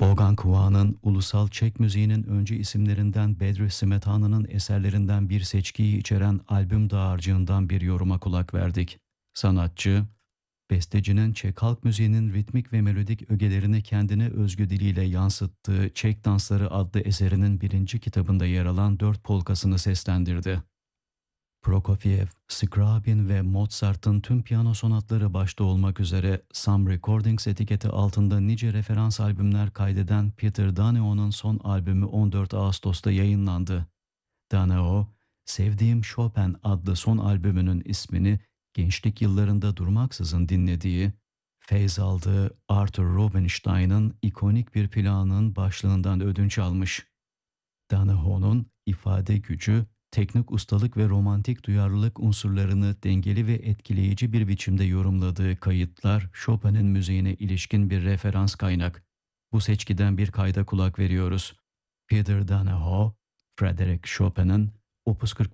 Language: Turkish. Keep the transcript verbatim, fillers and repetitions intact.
Logan Kuan'ın ulusal Çek müziğinin öncü isimlerinden Bedřich Smetana'nın eserlerinden bir seçkiyi içeren albüm dağarcığından bir yoruma kulak verdik. Sanatçı, bestecinin Çek halk müziğinin ritmik ve melodik ögelerini kendine özgü diliyle yansıttığı Çek Dansları adlı eserinin birinci kitabında yer alan dört polkasını seslendirdi. Prokofiev, Scriabin ve Mozart'ın tüm piyano sonatları başta olmak üzere Some Recordings etiketi altında nice referans albümler kaydeden Peter Danaho'nun son albümü on dört Ağustos'ta yayınlandı. Danaho, Sevdiğim Chopin adlı son albümünün ismini gençlik yıllarında durmaksızın dinlediği, feyz aldığı Arthur Rubinstein'ın ikonik bir planının başlığından ödünç almış. Danaho'nun ifade gücü, teknik ustalık ve romantik duyarlılık unsurlarını dengeli ve etkileyici bir biçimde yorumladığı kayıtlar Chopin'in müziğine ilişkin bir referans kaynak. Bu seçkiden bir kayda kulak veriyoruz. Peter Danaho, Frederick Chopin'in Opus kırk